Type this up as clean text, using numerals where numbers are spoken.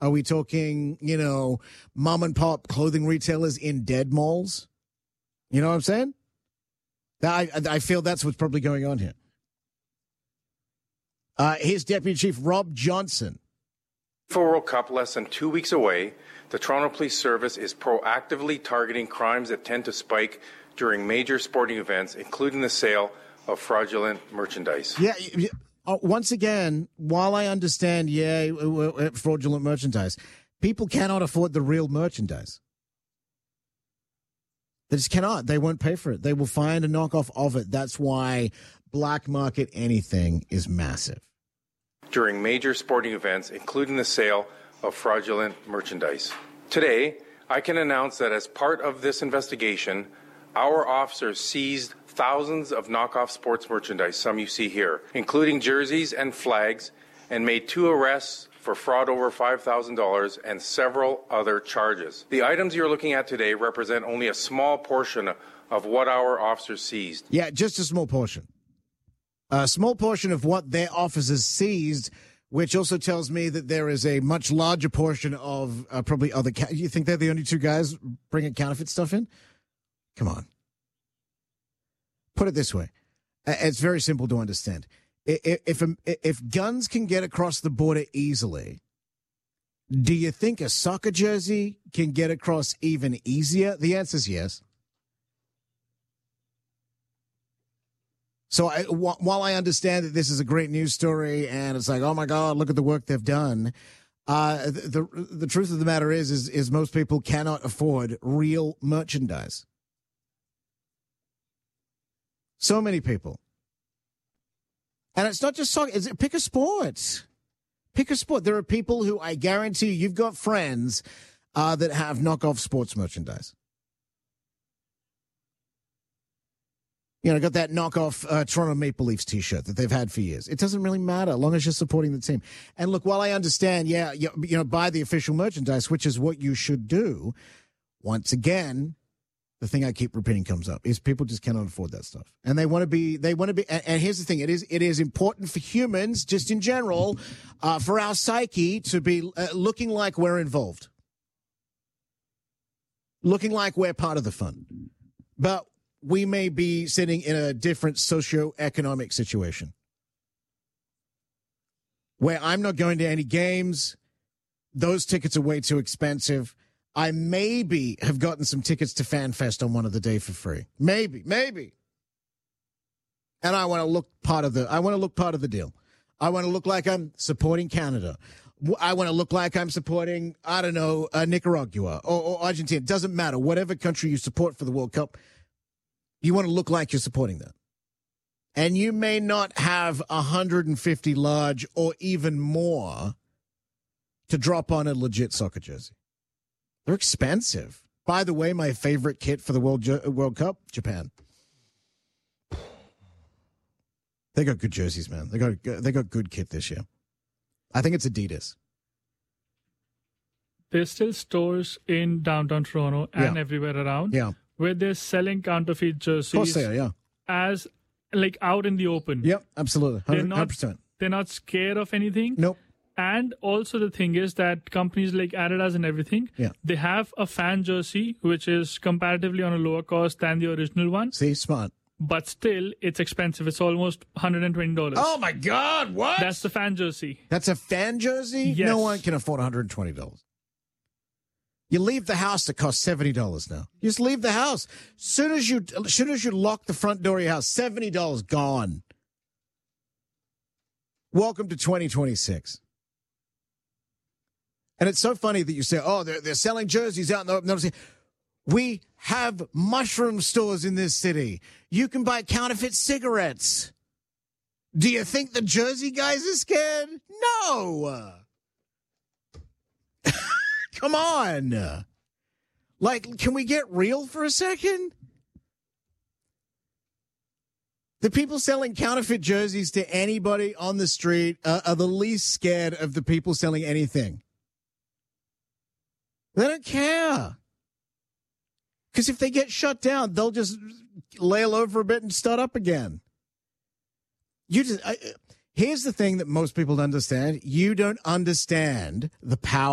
Are we talking, mom and pop clothing retailers in dead malls? You know what I'm saying? I feel that's what's probably going on here. Here's Deputy Chief Rob Johnson. For World Cup less than 2 weeks away, the Toronto Police Service is proactively targeting crimes that tend to spike during major sporting events, including the sale of fraudulent merchandise. Yeah. Once again, while I understand, fraudulent merchandise, people cannot afford the real merchandise. They just cannot. They won't pay for it. They will find a knockoff of it. That's why black market anything is massive. During major sporting events, including the sale of fraudulent merchandise. Today, I can announce that as part of this investigation, our officers seized thousands of knockoff sports merchandise, some you see here, including jerseys and flags, and made 2 arrests for fraud over $5,000 and several other charges. The items you're looking at today represent only a small portion of what our officers seized. Yeah, just a small portion. A small portion of what their officers seized, which also tells me that there is a much larger portion of probably other... You think they're the only two guys bringing counterfeit stuff in? Come on. Put it this way. It's very simple to understand. If guns can get across the border easily, do you think a soccer jersey can get across even easier? The answer is yes. So while I understand that this is a great news story and it's like, oh my God, look at the work they've done, the truth of the matter is most people cannot afford real merchandise. So many people. And it's not just soccer. Pick a sport. Pick a sport. There are people who I guarantee you've got friends that have knockoff sports merchandise. Got that knockoff Toronto Maple Leafs T-shirt that they've had for years. It doesn't really matter as long as you're supporting the team. And look, while I understand, buy the official merchandise, which is what you should do. Once again, the thing I keep repeating comes up is people just cannot afford that stuff. And they want to be, and here's the thing. It is important for humans, just in general, for our psyche to be looking like we're involved. Looking like we're part of the fun. But we may be sitting in a different socioeconomic situation where I'm not going to any games. Those tickets are way too expensive. I maybe have gotten some tickets to FanFest on one of the day for free. Maybe. And I want to look part of the deal. I want to look like I'm supporting Canada. I want to look like I'm supporting, Nicaragua or Argentina. It doesn't matter. Whatever country you support for the World Cup, you want to look like you're supporting that. And you may not have 150 large or even more to drop on a legit soccer jersey. They're expensive. By the way, my favorite kit for the World Cup, Japan. They got good jerseys, man. They got good kit this year. I think it's Adidas. There's still stores in downtown Toronto and everywhere around where they're selling counterfeit jerseys. Of course they are, yeah. As out in the open. Yep, absolutely. 100%. They're not scared of anything. Nope. And also the thing is that companies like Adidas and everything, they have a fan jersey, which is comparatively on a lower cost than the original one. See, smart. But still, it's expensive. It's almost $120. Oh, my God. What? That's the fan jersey. That's a fan jersey? Yes. No one can afford $120. You leave the house, it costs $70 now. You just leave the house. Soon as you lock the front door of your house, $70 gone. Welcome to 2026. And it's so funny that you say, oh, they're selling jerseys out in the open. We have mushroom stores in this city. You can buy counterfeit cigarettes. Do you think the jersey guys are scared? No. Come on. Can we get real for a second? The people selling counterfeit jerseys to anybody on the street are the least scared of the people selling anything. They don't care. Because if they get shut down, they'll just lay low for a bit and start up again. Here's the thing that most people don't understand. You don't understand the power